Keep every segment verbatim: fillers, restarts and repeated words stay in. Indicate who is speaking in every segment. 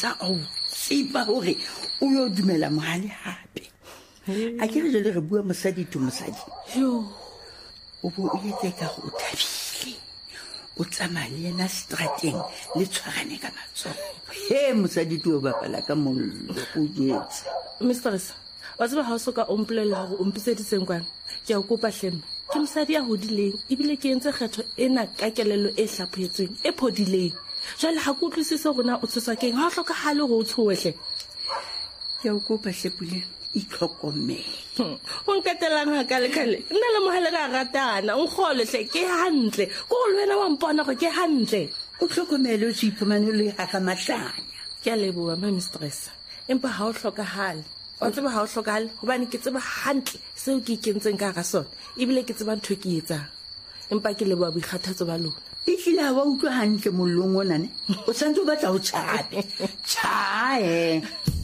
Speaker 1: ntsa o tsipa hore o yo dumela mohale hape a ke re jole re bua mosadi to mosadi
Speaker 2: yo
Speaker 1: o bo o etse ka go thabile o tsamaya le yena strateng le tshwarane ka matsogo he mosadi to o bapala ka mollo o jetse
Speaker 2: mistress wa tseba ha o soka o mpolelela hore o mpiseditseng kwana ke a o kopa hlemme ke mosadi ya hodileng ebile ke entse kgetho ena ka kelello e hlaphoetsweng e phodileng jwale ha ke utlwisise hore na o tshoswa keng ha o hlokahale hore o tshohle
Speaker 1: ke a o kopa Hlepole itlhokomele
Speaker 2: o nkatelang ha kale kale nna le mohale ra ratana o nkgole hle ke hantle ko le wena wa mpona go ke hantle
Speaker 1: o tlhokomele o se iphumane le ha ka mahlanya
Speaker 2: ke a leboha ma mistress empa ha o hlokahale o tseba ha o hlokahale hobane ke tseba hantle seo ke ikentseng ka ga sona ebile ke tseba ntho ke etsang empa ke leboha boikgathatso ba lona
Speaker 1: e tlile ha wa utlwa hantle mollong ona ne o santse o batla ho tshabe tshae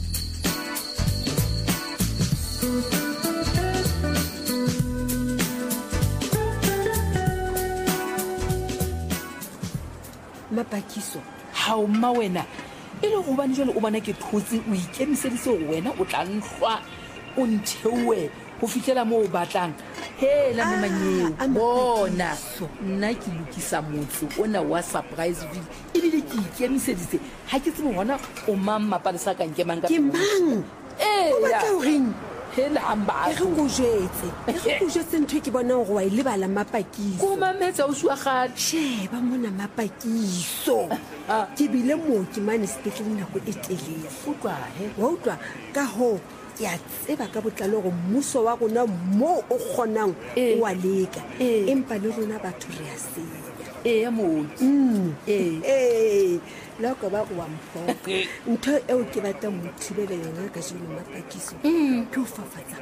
Speaker 3: Mapakiso ha o mma wena e le go bane jole o bona ke thotse o ikemiseditse go wena o tla nhlwa o nthewe go fitlela mo o batlang hela mo manyeo bona nna ke lokisa motse ona wa surprise ville e bile ke ikemiseditse ha ke tsebe gona o mang mapalesa ka nke mang ka
Speaker 4: ke mang
Speaker 3: eh
Speaker 4: o batla o reng
Speaker 3: hela amba
Speaker 4: e re go jetse e re go jetse ntho ke bona go wa ile bala Mapakiso
Speaker 3: go mametsa o swa ga
Speaker 4: sheba mona Mapakiso ke bile mo ke mane sepetlele nako e telele
Speaker 3: utlwa he
Speaker 4: wa utlwa ka ho ya tseba ka botlalo go mmuso wa rona mo o kgonang wa leka empa le rona batho re a senya
Speaker 3: e ya mo
Speaker 4: eh eh la ka ba go wa mpho ntho eo ke batla mo thibela yona ka jeno Mapakiso ke o fafatsa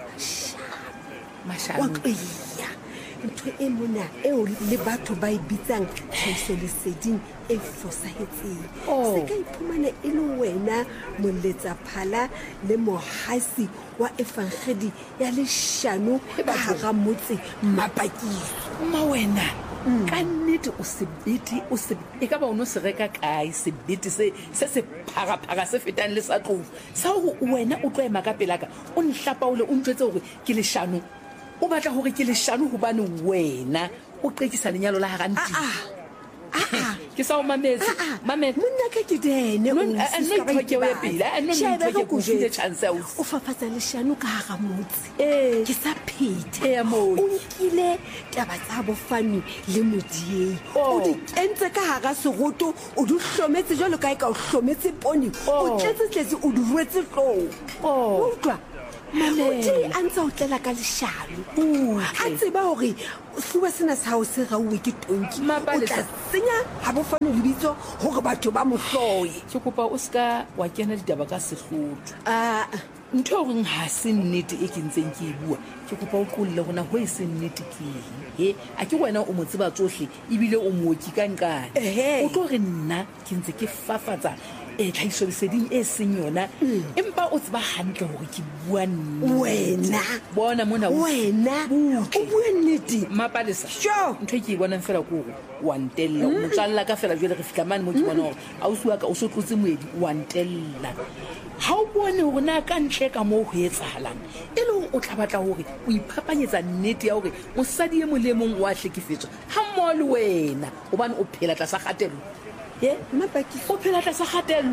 Speaker 3: mashaba
Speaker 4: wa qeya ntho e mona eo le batho ba e bitsang tlhahiso leseding e fosahetseng se ka iphumana e le wena moletsa phala le mohasi wa efangedi ya leshano ba hara motse Mapakiso
Speaker 3: ma wena ka nnete o sebete o se e ka ba o no se reka kae sebete se se se pharaphara se fetang le sa tlo sa go wena o tlo ema ka pelaka o nhlapa o le o ntwetse hore ke leshano o batla hore ke leshano hobane wena o qekisa lenyalo la ha ganti
Speaker 4: ah
Speaker 3: ke sa o mametse mametse
Speaker 4: monna ka ke dene
Speaker 3: o se ka ke ya pila no ntwe ke go file chance ya
Speaker 4: o fafatsa leshano ka ha motse
Speaker 3: eh
Speaker 4: ke sa phete
Speaker 3: ya mo
Speaker 4: o nkile taba tsa bofani le modieng o di kentse ka hara seroto o di hlometse jalo kae ka o hlometse poni o tletse tletse o di ruetse tlou o utlwa Male a ntse o tlela ka leshano a tseba hore fuwa sena sa o se rauwe ke tonki o tla senya ha bofano le bitso hore batho ba mohloye
Speaker 3: ke kopa o ska wa kena ditaba ka sehlotho
Speaker 4: a
Speaker 3: ntho reng ha se nnete e ke ntseng ke e bua ke kopa o qolle gona ho e se nnete ke he a ke wena o mo tseba tsohle ebile o mooki ka nkane o tlo re nna ke ntse ke fafatsa e tlhahiso leseding e seng yona empa o tseba hantle hore ke bua
Speaker 4: wena
Speaker 3: bona mona
Speaker 4: wena o bua nnete
Speaker 3: Mapalesa
Speaker 4: sure
Speaker 3: ntho ke bona fela ko wa ntella o tsalla ka fela jwale re fitla mane mo ke bona hore a o suwa ka o so tlotse moedi wa ntella ha o bone hore na ka ntle ka mo ho etsahalang e le o tla batla hore o iphapanyetsa nnete ya hore mosadi e molemong wa hlekefetswa ha mo le wena hobane o phela tla sa kgatelo
Speaker 4: ye Mapakiso
Speaker 3: o phela tla sa kgatelo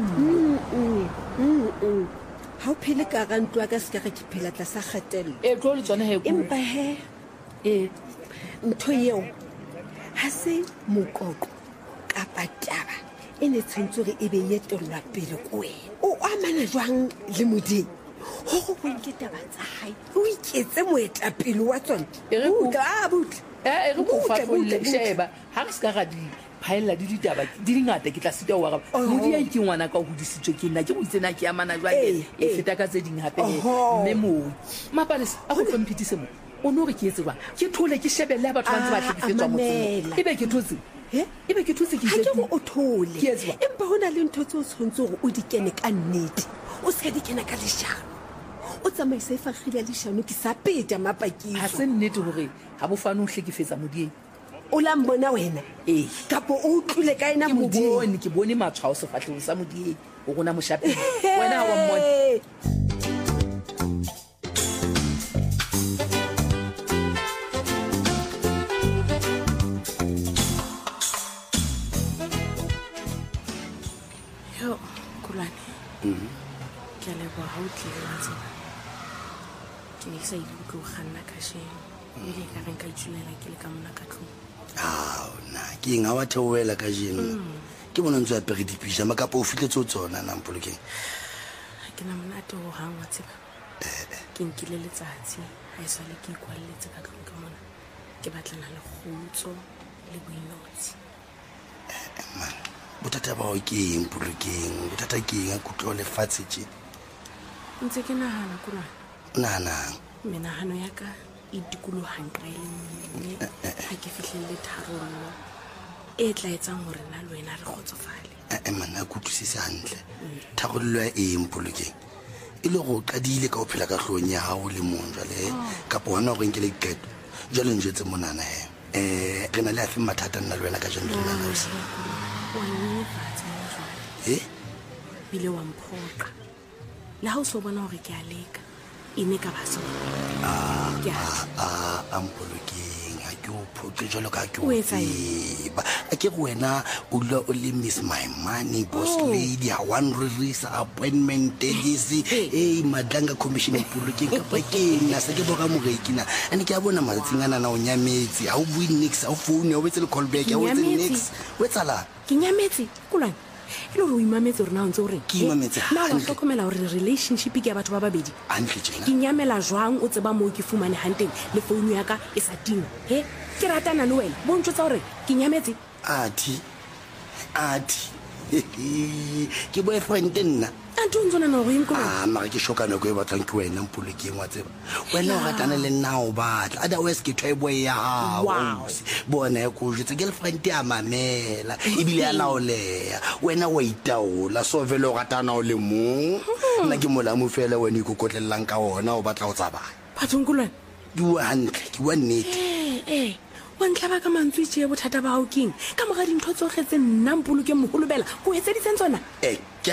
Speaker 4: ha o phele ka ga ntwa ka se ka ke phela tla sa kgatelo
Speaker 3: e tlo le tsona he
Speaker 4: empa he
Speaker 3: e
Speaker 4: ntho yeo ha se mokoko kapa taba e ne tshwantse re e be ye tolwa pele ko wena o amana jwang le modimo ho go bonke taba tsa hae o iketse moetapele wa tsona
Speaker 3: e re
Speaker 4: o tla butle
Speaker 3: e re go fa le sheba ha re ska ga di phaella di ditaba di dingata ke tla sita wa ga modi ya ke ngwana ka ho disitswe ke nna ke go tsena ke amana jwang e feta ka tse ding hape mme mo Mapalesa a go tlomphitise mo o no re ke etse jwang ke thole ke shebelle batho ba ntse ba hlekefetswa motseng ebe ke thotse ebe ke thotse ke
Speaker 4: ha ke go o thole
Speaker 3: ke etse jwang
Speaker 4: empa hona le ntho tse o tshwantse gore o di kene ka nnete o se di kena ka leshano o tsamaisa e fagile leshano ke sa peta Mapakiso
Speaker 3: ha se nnete hore ha bofane o hlekefetsa modieng
Speaker 4: o la mbona wena
Speaker 3: eh
Speaker 4: kapo o utlwile ka ena
Speaker 3: modieng
Speaker 4: modieng
Speaker 3: ke bone matshwao sefatlhego sa modieng o gona moshapeng wena wa mmone
Speaker 2: yo Kulane ke a leboha ha o tlile wa tseba ke ne ke sa ikutlwe go ganna kasheno ebile ka reng ka ithulela ke le ka mona ka tlong
Speaker 5: ao na ke eng ga wa theoela ka jeno ke bona ntse apere dipijama kapa o fitlhetse o tsona nampolokeng
Speaker 2: ke na monate ho hang wa tseba ke nkile letsatsi ha e sale ke ikwalletse ka tlong ka mona ke batlana le kgutso le boinotsi
Speaker 5: man bothata ba o ke eng polokeng bothata ke eng a kutlwa lefatshe tje
Speaker 2: ntse ke nagana Kulane
Speaker 5: nahanang
Speaker 2: menagano ya ka e dikologang ka e mme ga ke fitlhelele tharollo e tla etsang gore nna le wena re kgotsofale
Speaker 5: e man a kutlwisise hantle tharollo ya eng polokeng e le go qadile ka o phela ka hlong ya hao le mong jwale kapa hona gore nke le qeto jwale njetse monana he eh re na le afe mathata nna le wena ka jeno nna o se
Speaker 2: wa nyefatsa mo jwale
Speaker 5: eh
Speaker 2: bile wa mphoqa la ha o so bona gore ke a leka ene ka ba so
Speaker 5: ah
Speaker 2: ke a
Speaker 5: ah ampolokeng ha ke o phoqe jalo ka ke
Speaker 2: O
Speaker 5: o
Speaker 2: etsa eng?
Speaker 5: tseba a ke go wena o dula o le miss my money boss
Speaker 2: Oh.
Speaker 5: lady ha one release appointment disi eh madlanga commission polokeng kapa ke nna se ke boka moreki na ane ke a bona matsatsing ana na o nyametse ha o bui nix ha o phone ha o etse le call back ha o etse
Speaker 2: Nyametse?
Speaker 5: nix o etsala
Speaker 2: ke nyametse Kulane e le gore o imametse gore na o ntse o reng
Speaker 5: Ke imametse
Speaker 2: na wa
Speaker 5: hantle.
Speaker 2: tlhokomela gore relationship ke ya batho ba babedi
Speaker 5: hantle
Speaker 2: ke
Speaker 5: tjena
Speaker 2: nyamela jwang o tseba moo ke fumane hanteng le founu ya ka e sa tingwa he ke ratana le wena bo ntho tsa gore ke nyametse
Speaker 5: athi athi ke boyfriend nna
Speaker 2: ante o ntse o nana gore eng Kulane
Speaker 5: ah mara ke shoka nako e batlang ke wena mpolokeng wa tseba wena o ratana le nna o batla otherwise ke try boy ya hao
Speaker 2: Wow.
Speaker 5: bona ya go jetse girlfriend ya mamela ebile ya laoleya wena wa itaola so vele o ratana o le mong nna ke mola mo fela wena ikokotlelang ka ona o batla o tsabaya
Speaker 2: bathong Kulane
Speaker 5: ke bua hantle ke bua nnete
Speaker 2: ee ee wa ntlhaba ka mantswe tšee bothata ba gao keng ka moga dintho tsoge tse nna mpoloke mogolobela go etseditseng tsona
Speaker 5: eke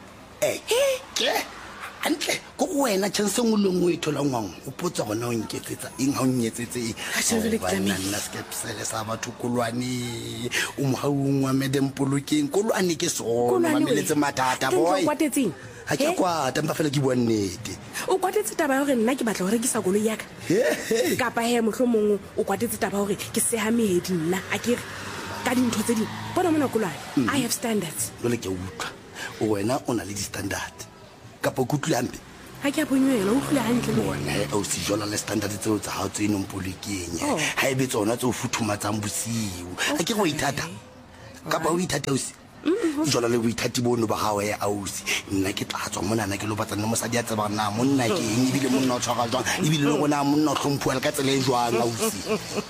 Speaker 5: eke hantle ko go wena chance ngwe le ngwe e thola ngwang o potsa gona o nketsetsa eng ha o nyetsetse eng
Speaker 2: Ha se re le
Speaker 5: Hobane
Speaker 2: tlamehile.
Speaker 5: nna skepsele sa batho kolwane o mogaung wa medem polokeng kolwane ke sona
Speaker 2: Kolwane we.
Speaker 5: mameletse mathata
Speaker 2: Ke ntho
Speaker 5: boy
Speaker 2: o kwatetseng?
Speaker 5: ha ke
Speaker 2: He?
Speaker 5: kwata mpa fela ke bua nnete
Speaker 2: o kwatetse taba ya gore nna ke batla go rekisa koloi yaka kapa he motlho mongwe o kwatetse taba ya gore ke seha meedi nna a kere ka dintho tse dingwe bona mona Kulane I have standards
Speaker 5: jole ke a utlwa wena o na le di-standard kapa o kutlwile hampe
Speaker 2: ga ke a ponywela o utlwile gantle le wena.
Speaker 5: bona o se jola le standard tseo tsa gago tse e neng polokeng
Speaker 2: Oh.
Speaker 5: ga ebe tsona tse o futhumatsang bosiu a ke go ithata kapa o ithata ausi jola le boithati bono ba gago ya ausi nna ke tla tswa monana ke lo batsana le mosadi a tsebang na monna ke eng ebile monna o tshwara jwang ebile le gona monna o tlhomphiwa le ka tsela e jwang ausi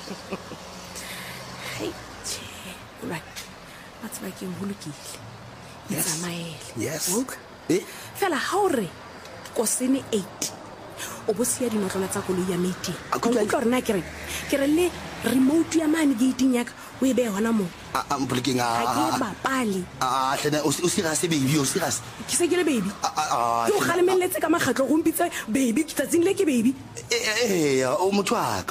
Speaker 2: Hai, tjhe, Kulane ba tseba keng go lokile e
Speaker 5: Yes.
Speaker 2: tsamaele
Speaker 5: Yes.
Speaker 2: Wa utlwa?
Speaker 5: Eh?
Speaker 2: fela ga o re kosene eight o bo sia dinotlola tsa koloi ya meeting
Speaker 5: A
Speaker 2: o
Speaker 5: kutlwa-
Speaker 2: utlwa gore na kere ke re le remote ya mane gating yaka o e beye gona moo
Speaker 5: polokeng
Speaker 2: ga ke bapale
Speaker 5: tlena o serase baby o serase
Speaker 2: ke se ke le baby ke o galemeletse ka magatlo gompitse baby tsatsing le ke baby
Speaker 5: ee o motho aka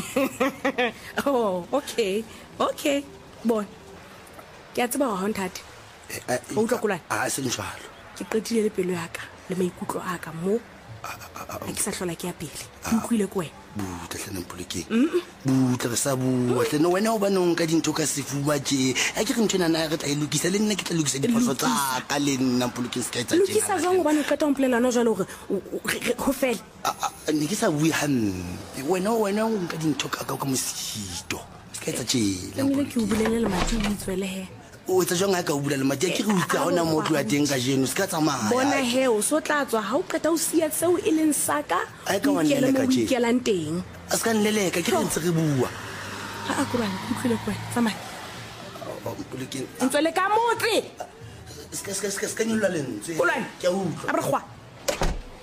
Speaker 2: oh okay okay bona ke a tseba ga gonthate Wa utlwa Kulane?
Speaker 5: a seng jalo
Speaker 2: ke qetile le pelo yaka le maikutlo a ka mo ga ke sa tlhola ke ya pele ke utlwile ko wena
Speaker 5: butle tlheneng polokeng butle re sa bua tlhene wena o baneng ka dintho ka sefuba tje a ke re ntho enana re tla e lokisa le nna ke tla lokisa diphoso tsa ka le nna polokeng se ka etsa
Speaker 2: lokisa jwang gobane o qeta mpolelano jalo gore go fela
Speaker 5: ne ke sa bue gampe wena wena o nka dintho ka ka ka mosito se ka etsa tjela
Speaker 2: tlamehile ke o bulele lemati o itswelehe
Speaker 5: o etsa jwang ga ka o bula le madi a ke re o itse ga ona motho ya teng ka jeno se ka tsamaya
Speaker 2: bona he o so tla tswa ga o qeta o sia tseo e leng saka
Speaker 5: Ai, ka wa nleleka tje.
Speaker 2: ikelang teng
Speaker 5: a se ka nleleka ke re ntse re bua
Speaker 2: ga a Kulane ke utlwile ko wena tsamaya
Speaker 5: polokeng
Speaker 2: ntswele ka motse
Speaker 5: se ka nyolola lentswe
Speaker 2: Kulane
Speaker 5: ke a utlwa
Speaker 2: a re gwa